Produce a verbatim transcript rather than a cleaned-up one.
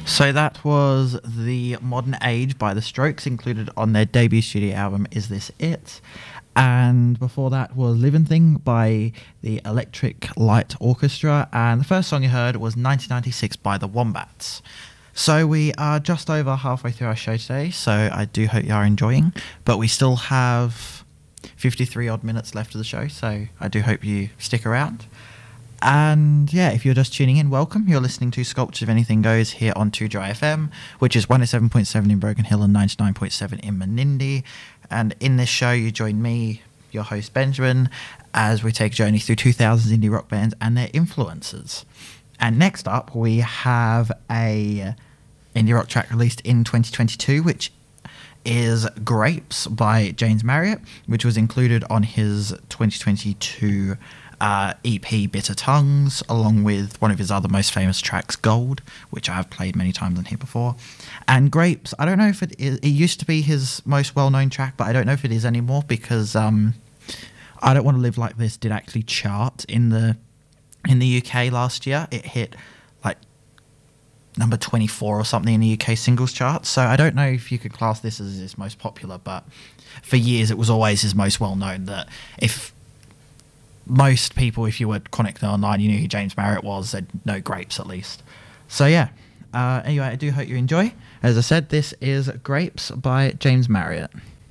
So that was The Modern Age by The Strokes, included on their debut studio album, Is This It? And before that was Living Thing by the Electric Light Orchestra, and the first song you heard was nineteen ninety-six by The Wombats. So we are just over halfway through our show today, so I do hope you are enjoying, but we still have fifty-three odd minutes left of the show, so I do hope you stick around. And yeah, if you're just tuning in, welcome. You're listening to Sculpture of Anything Goes here on two Dry F M, which is one oh seven point seven in Broken Hill and ninety-nine point seven in Menindee. And in this show, you join me, your host Benjamin, as we take a journey through two thousands indie rock bands and their influences. And next up, we have a indie rock track released in twenty twenty-two, which is Grapes by James Marriott, which was included on his twenty twenty-two uh, E P Bitter Tongues, along with one of his other most famous tracks, Gold, which I have played many times on here before. And Grapes, I don't know if it is, it used to be his most well-known track, but I don't know if it is anymore, because um, I Don't Want to Live Like This did actually chart in the in the U K last year. It hit like number twenty-four or something in the U K singles chart. So I don't know if you could class this as his most popular, but for years it was always his most well-known. That if most people, if you were connected online, you knew who James Marriott was, they'd know Grapes at least. So yeah, uh, anyway, I do hope you enjoy. As I said, this is Grapes by James Marriott.